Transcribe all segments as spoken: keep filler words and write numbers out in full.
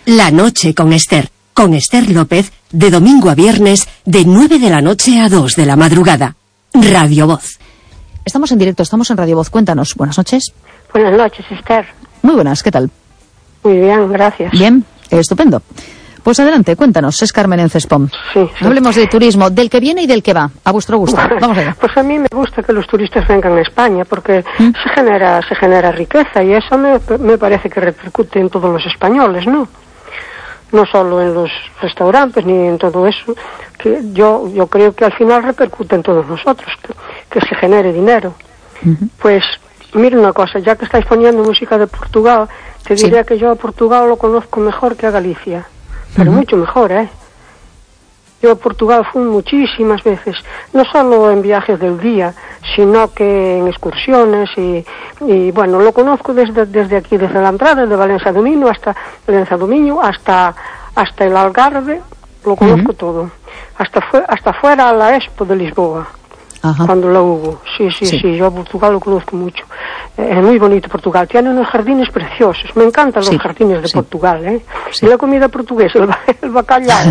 La noche con Esther. Con Esther López, de domingo a viernes, de nueve de la noche a dos de la madrugada. Radio Voz. Estamos en directo, estamos en Radio Voz. Cuéntanos. Buenas noches. Buenas noches, Esther. Muy buenas, ¿qué tal? Muy bien, gracias. Bien, estupendo. Pues adelante, cuéntanos, es Carmen en Cespom. Sí, sí. Hablemos de turismo, del que viene y del que va, a vuestro gusto. Vamos allá. Pues a mí me gusta que los turistas vengan a España porque ¿Mm? se genera se genera riqueza y eso me, me parece que repercute en todos los españoles, ¿no? No solo en los restaurantes ni en todo eso, que yo yo creo que al final repercute en todos nosotros, que, que se genere dinero. Uh-huh. Pues mira una cosa, ya que estáis poniendo música de Portugal, te diría sí. que yo a Portugal lo conozco mejor que a Galicia. Pero uh-huh. mucho mejor, ¿eh? Yo a Portugal fui muchísimas veces, no solo en viajes del día, sino que en excursiones y, y bueno, lo conozco desde desde aquí, desde la entrada de Valencia do Miño hasta Valencia do Miño, hasta hasta el Algarve, lo conozco uh-huh. todo, hasta fue, hasta fuera a la Expo de Lisboa. Ajá. Cuando la hubo, sí, sí, sí, sí, yo a Portugal lo conozco mucho. Eh, es muy bonito Portugal, tiene unos jardines preciosos, me encantan los sí. jardines de sí. Portugal, ¿eh? Sí. Y la comida portuguesa, el, el bacalhau,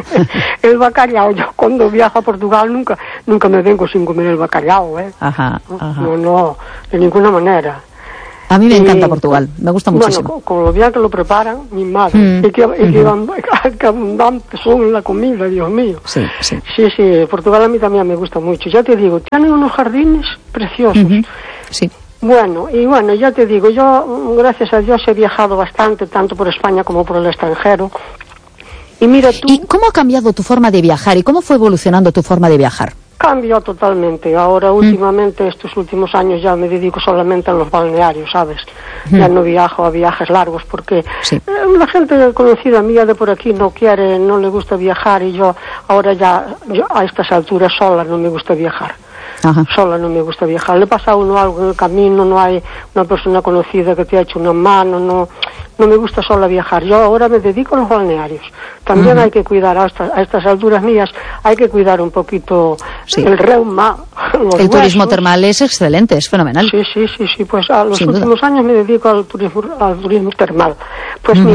el bacalhau, yo cuando viajo a Portugal nunca nunca me vengo sin comer el bacalhau, ¿eh? Ajá, ajá. No, no, de ninguna manera. A mí me y, encanta Portugal, me gusta muchísimo. Bueno, con, con lo bien que lo preparan, mi madre, mm. y que, y que, uh-huh. que abundantes son la comida, Dios mío. Sí, sí. Sí, sí, Portugal a mí también me gusta mucho. Ya te digo, tienen unos jardines preciosos. Uh-huh. Sí. Bueno, y bueno, ya te digo, yo, gracias a Dios, he viajado bastante, tanto por España como por el extranjero. Y mira tú... ¿Y cómo ha cambiado tu forma de viajar? ¿Y cómo fue evolucionando tu forma de viajar? Cambió totalmente. Ahora, últimamente, mm. estos últimos años ya me dedico solamente a los balnearios, ¿sabes? Mm. Ya no viajo a viajes largos porque sí. eh, la gente conocida mía de por aquí no quiere, no le gusta viajar y yo ahora ya, yo a estas alturas sola no me gusta viajar. Ajá. Sola no me gusta viajar. Le pasa a uno algo en el camino, no hay una persona conocida que te ha hecho una mano, no no me gusta sola viajar. Yo ahora me dedico a los balnearios. También uh-huh. hay que cuidar a estas, a estas alturas mías, hay que cuidar un poquito sí. el reuma. Los el turismo huesos. termal es excelente, es fenomenal. Sí, sí, sí, sí. Pues a los Sin últimos duda. años me dedico al turismo, al turismo termal. Pues uh-huh.